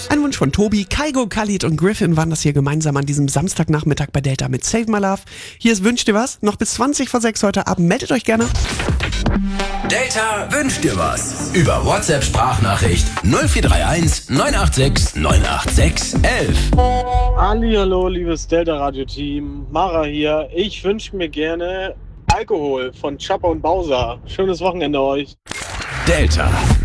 Ein Wunsch von Tobi, Kaigo, Khalid und Griffin waren das hier gemeinsam an diesem Samstagnachmittag bei Delta mit Save My Love. Hier ist Wünsch dir was, noch bis 20 vor 6 heute Abend. Meldet euch gerne. Delta wünscht dir was. Über WhatsApp-Sprachnachricht 0431 986 986 11. Hallihallo, liebes Delta-Radio-Team. Mara hier. Ich wünsche mir gerne Alkohol von Chopper und Bowser. Schönes Wochenende euch. Delta